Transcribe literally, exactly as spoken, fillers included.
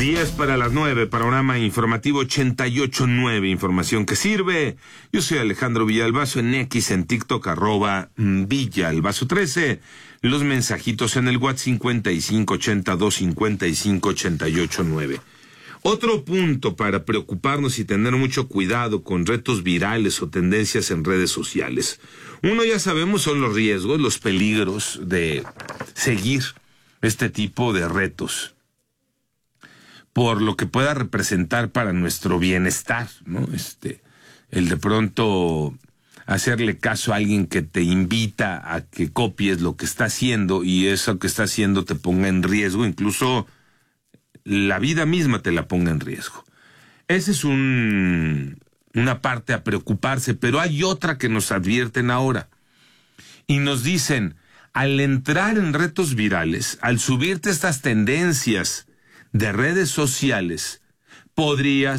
diez para las nueve, panorama informativo ochenta y ocho punto nueve, información que sirve. Yo soy Alejandro Villalbazo, en X, en TikTok, arroba Villalbazo trece. Los mensajitos en el WhatsApp cincuenta y cinco ochenta y dos cincuenta y cinco ochenta y ocho nueve. Otro punto para preocuparnos y tener mucho cuidado con retos virales o tendencias en redes sociales. Uno, ya sabemos, son los riesgos, los peligros de seguir este tipo de retos, por lo que pueda representar para nuestro bienestar, ¿no? Este, el de pronto hacerle caso a alguien que te invita a que copies lo que está haciendo y eso que está haciendo te ponga en riesgo, incluso la vida misma te la ponga en riesgo. Esa es un, una parte a preocuparse, pero hay otra que nos advierten ahora. Y nos dicen, al entrar en retos virales, al subirte estas tendencias de redes sociales, podrías